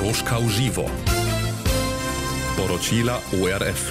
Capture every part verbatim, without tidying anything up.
Kroška v živo. Poročila O R F.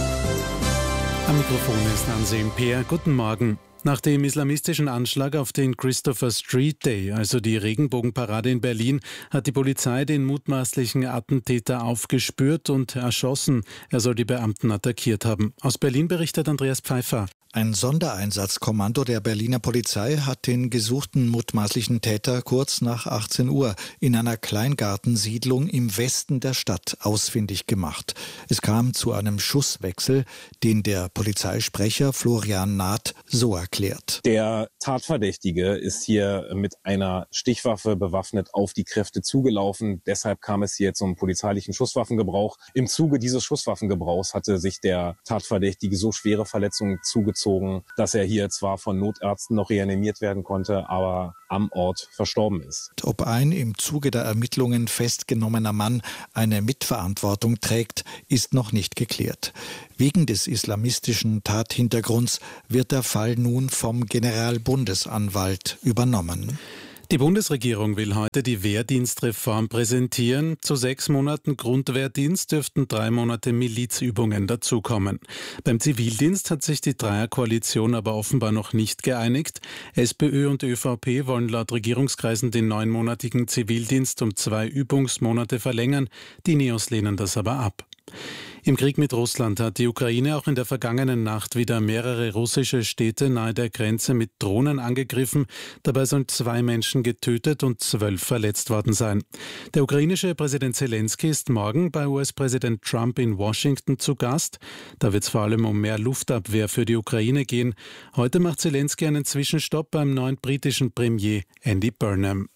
Am Mikrofon ist Anselm Peer. Guten Morgen. Nach dem islamistischen Anschlag auf den Christopher Street Day, also die Regenbogenparade in Berlin, hat die Polizei den mutmaßlichen Attentäter aufgespürt und erschossen. Er soll die Beamten attackiert haben. Aus Berlin berichtet Andreas Pfeiffer. Ein Sondereinsatzkommando der Berliner Polizei hat den gesuchten mutmaßlichen Täter kurz nach achtzehn Uhr in einer Kleingartensiedlung im Westen der Stadt ausfindig gemacht. Es kam zu einem Schusswechsel, den der Polizeisprecher Florian Naht so erklärt. Der Tatverdächtige ist hier mit einer Stichwaffe bewaffnet auf die Kräfte zugelaufen. Deshalb kam es hier zum polizeilichen Schusswaffengebrauch. Im Zuge dieses Schusswaffengebrauchs hatte sich der Tatverdächtige so schwere Verletzungen zugezogen, dass er hier zwar von Notärzten noch reanimiert werden konnte, aber am Ort verstorben ist. Ob ein im Zuge der Ermittlungen festgenommener Mann eine Mitverantwortung trägt, ist noch nicht geklärt. Wegen des islamistischen Tathintergrunds wird der Fall nun vom Generalbundesanwalt übernommen. Die Bundesregierung will heute die Wehrdienstreform präsentieren. Zu sechs Monaten Grundwehrdienst dürften drei Monate Milizübungen dazukommen. Beim Zivildienst hat sich die Dreierkoalition aber offenbar noch nicht geeinigt. SPÖ und ÖVP wollen laut Regierungskreisen den neunmonatigen Zivildienst um zwei Übungsmonate verlängern. Die Neos lehnen das aber ab. Im Krieg mit Russland hat die Ukraine auch in der vergangenen Nacht wieder mehrere russische Städte nahe der Grenze mit Drohnen angegriffen. Dabei sollen zwei Menschen getötet und zwölf verletzt worden sein. Der ukrainische Präsident Zelensky ist morgen bei U S-Präsident Trump in Washington zu Gast. Da wird es vor allem um mehr Luftabwehr für die Ukraine gehen. Heute macht Zelensky einen Zwischenstopp beim neuen britischen Premier Andy Burnham.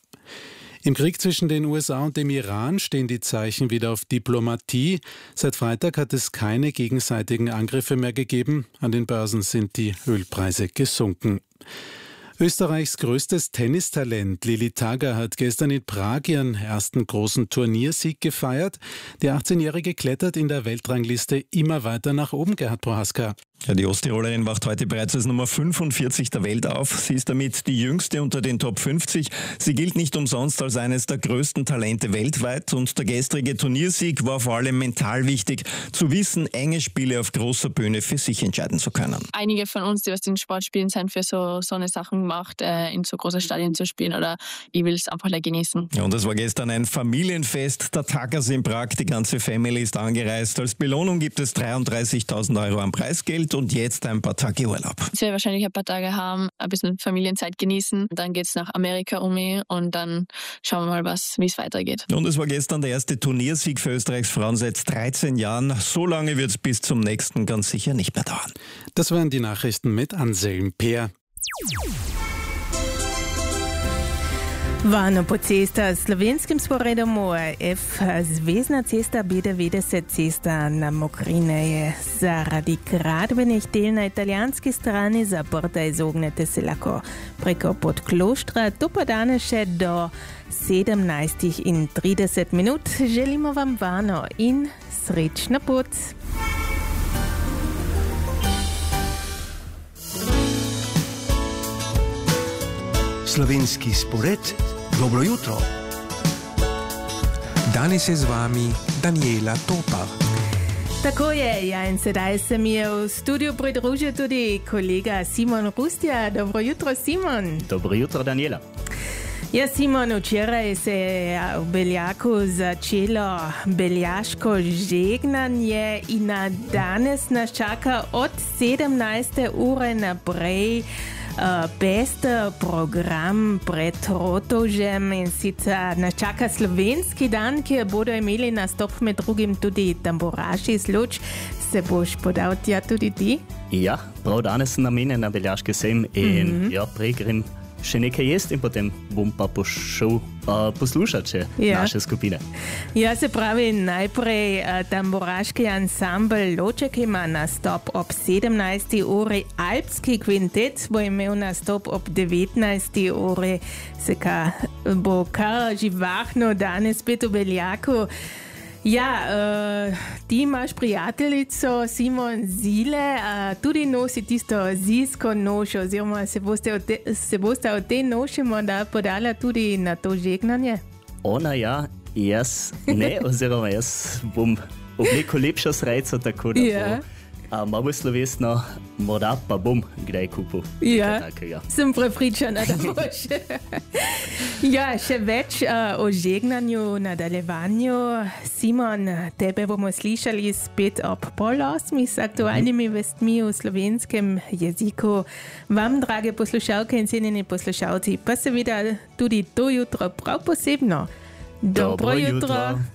Im Krieg zwischen den U S A und dem Iran stehen die Zeichen wieder auf Diplomatie. Seit Freitag hat es keine gegenseitigen Angriffe mehr gegeben. An den Börsen sind die Ölpreise gesunken. Österreichs größtes Tennistalent Lili Tagger hat gestern in Prag ihren ersten großen Turniersieg gefeiert. Die achtzehnjährige klettert in der Weltrangliste immer weiter nach oben, Gerhard Prohaska. Ja, die Osttirolerin wacht heute bereits als Nummer fünfundvierzig der Welt auf. Sie ist damit die jüngste unter den Top fünfzig. Sie gilt nicht umsonst als eines der größten Talente weltweit. Und der gestrige Turniersieg war vor allem mental wichtig, zu wissen, enge Spiele auf großer Bühne für sich entscheiden zu können. Einige von uns, die aus den Sport spielen, sind für so, so eine Sachen gemacht, äh, in so großen Stadien zu spielen. Oder ich will es einfach genießen. Ja, und es war gestern ein Familienfest der Taggers in Prag. Die ganze Family ist angereist. Als Belohnung gibt es dreiunddreißigtausend Euro an Preisgeld und jetzt ein paar Tage Urlaub. Ich werde wahrscheinlich ein paar Tage haben, ein bisschen Familienzeit genießen. Dann geht es nach Amerika um mich und dann schauen wir mal, was, wie es weitergeht. Und es war gestern der erste Turniersieg für Österreichs Frauen seit dreizehn Jahren. So lange wird es bis zum nächsten ganz sicher nicht mehr dauern. Das waren die Nachrichten mit Anselm Peer. Vano po cestah s slovenskim sporedom O R F. Zvezna cesta B devetdeset, cesta na Mokrine je zaradi gradbenih del na italijanski strani zaprta. Izognete se lahko preko Podkloštra. To pa danes še do sedemnajst in trideset minut. Želimo vam varno in srečno pot. Slovenski spored. Dobro jutro. Danes je z vami Daniela Topar. Tako je, ja, in sedaj se mi je v studiu pridružil tudi kolega Simon Rustja. Dobro jutro, Simon. Dobro jutro, Daniela. Ja, Simon, včeraj se je v Beljaku začelo beljaško žegnanje in danes nas čaka od sedemnajste ure naprej Uh, pester program pred Rotovžem in sicer nas čaka slovenski dan, kjer bodo imeli nastop med drugim tudi tamburaši iz Luč. Se boš podal tja tudi ti? Ja, prav danes sem namenjen na beljaški sejem in mm-hmm. ja, prej grem še nekaj jesti in potem bom pa pošel uh, poslušati še ja. naše skupine. Ja, se pravi, najprej uh, tamburaški ansambl Loček ima nastop ob sedemnajsti uri, Alpski kvintet bo imel nastop ob devetnajsti uri, se ka bo kar živahno danes spet v Beljaku. Ja, uh, ti imaš prijateljico Simon Zile, uh, tudi nosi tisto zilsko nošo, oziroma se boste od te, od te noše morda podala tudi na to žegnanje? Ona ja, Jaz ne, oziroma jaz bom obliko lepšo srajco, tako da Ja. bo a, malo slovesno, morda pa bom kdaj kupil Ja, nekaj takega. sem prepričana, da boš. Ja, še več uh, o žegnanju, nadaljevanju. Simon, tebe bomo slišali spet ob pol osmih s aktualnimi vestmi v slovenskem jeziku. Vam, drage poslušalke in cenjeni poslušalci, pa seveda tudi to jutro prav posebno. Dobro, Dobro jutro. jutro.